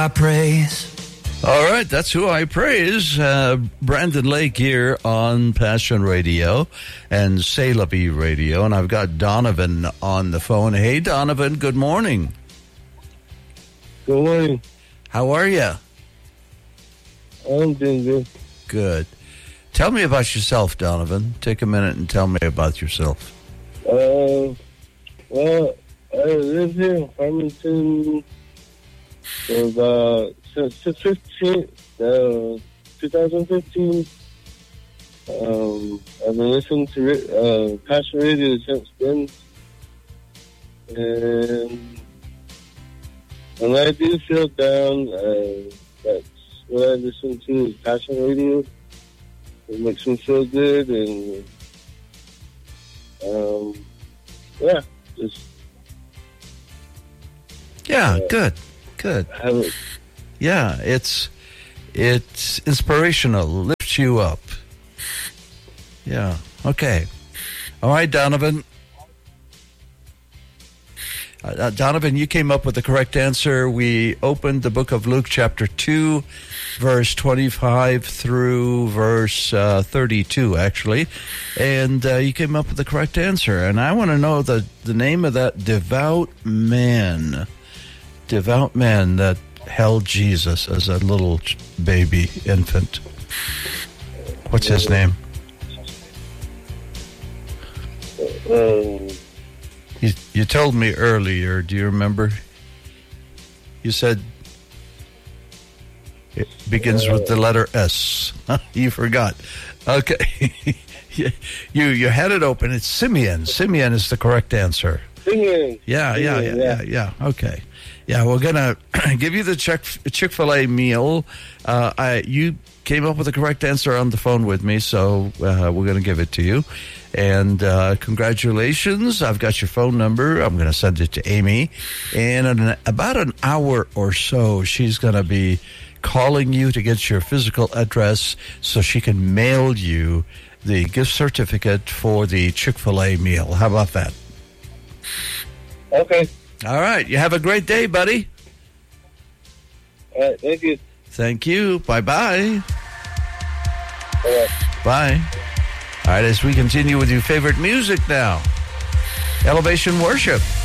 I praise. All right, that's who I praise. Brandon Lake here on Passion Radio and Salebi Radio. And I've got Donovan on the phone. Hey, Donovan, good morning. Good morning. How are you? I'm doing good. Good. Tell me about yourself, Donovan. Take a minute and tell me about yourself. Well, I live here in Farmington for about since 2015. I've been listening to Passion Radio since then. And when I do feel down, that's what I listen to is Passion Radio. It makes me feel good, and Good. Yeah, it's inspirational, lifts you up. Yeah, okay. All right, Donovan. Donovan, you came up with the correct answer. We opened the book of Luke, chapter 2, verse 25 through verse 32, actually. And you came up with the correct answer. And I want to know the name of that devout man that held Jesus as a little baby infant. What's his name? You told me earlier, do you remember? You said it begins with the letter S. You forgot. Okay. You had it open. It's Simeon. Simeon is the correct answer. Simeon. Yeah. Okay. Yeah, we're going to give you the Chick-fil-A meal. You came up with the correct answer on the phone with me, so we're going to give it to you. And congratulations. I've got your phone number. I'm going to send it to Amy. And in about an hour or so, she's going to be calling you to get your physical address so she can mail you the gift certificate for the Chick-fil-A meal. How about that? Okay. All right. You have a great day, buddy. All right. Thank you. Thank you. Bye-bye. All right. Bye. All right, as we continue with your favorite music now. Elevation Worship.